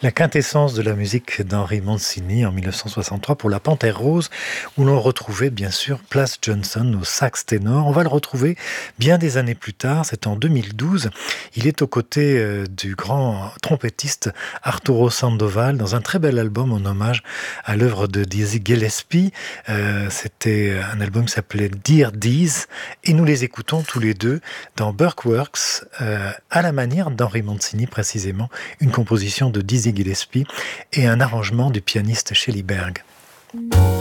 La quintessence de la musique d'Henry Mancini en 1963 pour La Panthère Rose, où l'on retrouvait bien sûr Plas Johnson au sax ténor. On va le retrouver bien des années plus tard, c'est en 2012. Il est aux côtés du grand trompettiste Arturo Sandoval dans un très bel album en hommage à l'œuvre de Dizzy Gillespie. C'était un album qui s'appelait Dear Diz, et nous les écoutons tous les deux dans Burkworks, à la manière d'Henry Mancini précisément, une composition de Dizzy Gillespie et un arrangement du pianiste Shelley Berg.